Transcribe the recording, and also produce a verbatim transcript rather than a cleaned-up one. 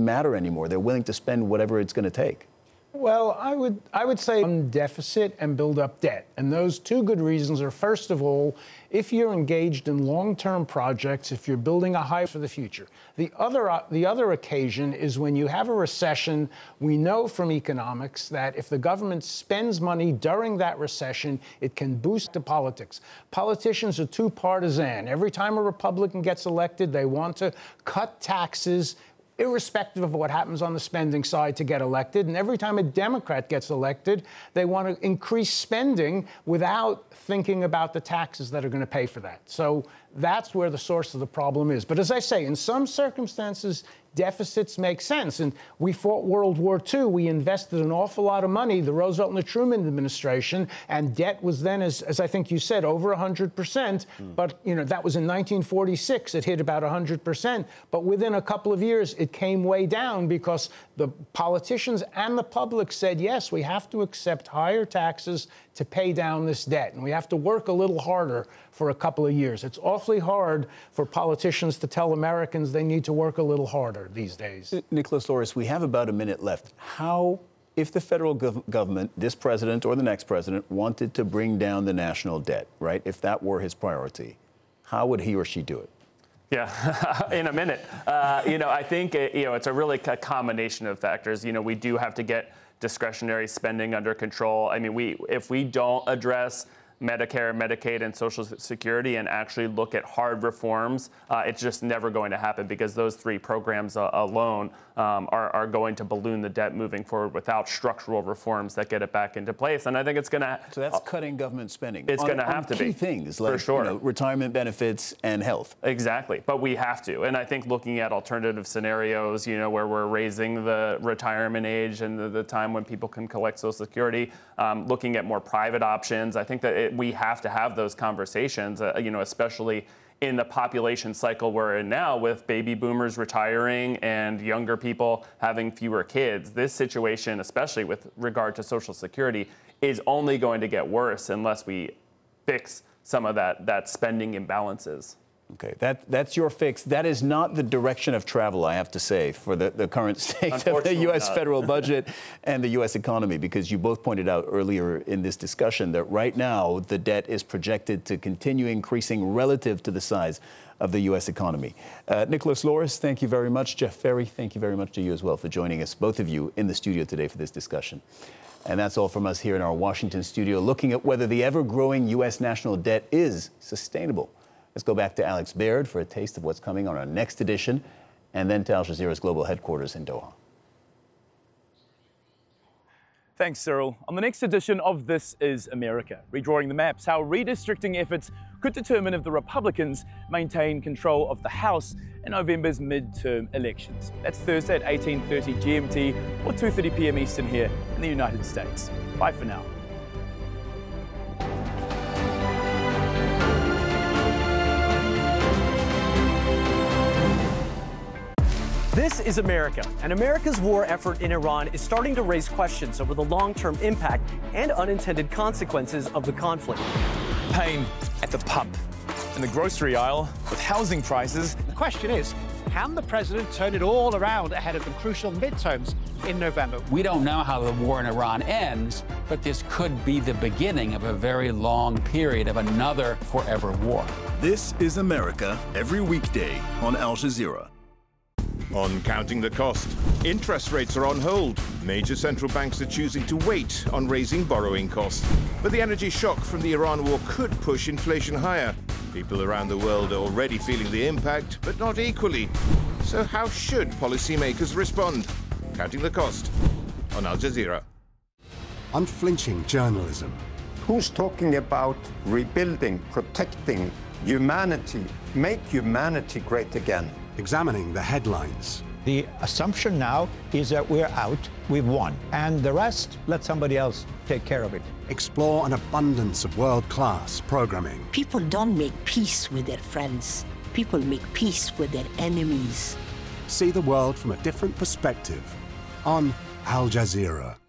matter anymore. They're willing to spend whatever it's going to take. Well, I would I would say fund deficit and build up debt. And those two good reasons are, first of all, if you're engaged in long-term projects, if you're building a highway for the future. The other uh, the other occasion is when you have a recession. We know from economics that if the government spends money during that recession, it can boost the politics. Politicians are too partisan. Every time a Republican gets elected, they want to cut taxes, irrespective of what happens on the spending side, to get elected. And every time a Democrat gets elected, they want to increase spending without thinking about the taxes that are going to pay for that. So that's where the source of the problem is. But as I say, in some circumstances, deficits make sense. And we fought World War Two. We invested an awful lot of money, the Roosevelt and the Truman administration, and debt was then, as, as I think you said, over one hundred percent. Mm. But, you know, that was in nineteen forty-six. It hit about one hundred percent. But within a couple of years, it came way down because the politicians and the public said, yes, we have to accept higher taxes to pay down this debt. And we have to work a little harder for a couple of years. It's awfully hard for politicians to tell Americans they need to work a little harder these days. Nicholas Loris, we have about a minute left. How, if the federal gov government, this president or the next president, wanted to bring down the national debt, right, if that were his priority, how would he or she do it? Yeah, in a minute. Uh, you know, I think, it, you know, it's a really a combination of factors. You know, we do have to get discretionary spending under control. I mean, we if we don't address Medicare, Medicaid, and Social Security and actually look at hard reforms, uh, it's just never going to happen because those three programs uh, alone um, are, are going to balloon the debt moving forward without structural reforms that get it back into place. And I think it's going to... So that's uh, cutting government spending. It's going to have to key be. things like for sure. you know, retirement benefits and health. Exactly. But we have to. And I think looking at alternative scenarios, you know, where we're raising the retirement age and the, the time when people can collect Social Security, um, looking at more private options, I think that it, we have to have those conversations, uh, you know, especially in the population cycle we're in now with baby boomers retiring and younger people having fewer kids. This situation, especially with regard to Social Security, is only going to get worse unless we fix some of that, that spending imbalances. Okay, that, that's your fix. That is not the direction of travel, I have to say, for the, the current state of the U S federal budget and the U S economy, because you both pointed out earlier in this discussion that right now the debt is projected to continue increasing relative to the size of the U S economy. Uh, Nicholas Loris, thank you very much. Jeff Ferry, thank you very much to you as well for joining us, both of you, in the studio today for this discussion. And that's all from us here in our Washington studio, looking at whether the ever-growing U S national debt is sustainable. Let's go back to Alex Baird for a taste of what's coming on our next edition, and then to Al Jazeera's global headquarters in Doha. Thanks, Cyril. On the next edition of This is America, redrawing the maps, how redistricting efforts could determine if the Republicans maintain control of the House in November's midterm elections. That's Thursday at eighteen thirty G M T or two thirty p m Eastern here in the United States. Bye for now. This is America, and America's war effort in Iran is starting to raise questions over the long-term impact and unintended consequences of the conflict. Pain at the pump, in the grocery aisle, with housing prices. The question is, can the president turn it all around ahead of the crucial midterms in November? We don't know how the war in Iran ends, but this could be the beginning of a very long period of another forever war. This is America, every weekday on Al Jazeera. On Counting the Cost, interest rates are on hold. Major central banks are choosing to wait on raising borrowing costs. But the energy shock from the Iran war could push inflation higher. People around the world are already feeling the impact, but not equally. So how should policymakers respond? Counting the Cost on Al Jazeera. Unflinching journalism. Who's talking about rebuilding, protecting humanity, make humanity great again? Examining the headlines. The assumption now is that we're out, we've won, and the rest, let somebody else take care of it. Explore an abundance of world-class programming. People don't make peace with their friends. People make peace with their enemies. See the world from a different perspective on Al Jazeera.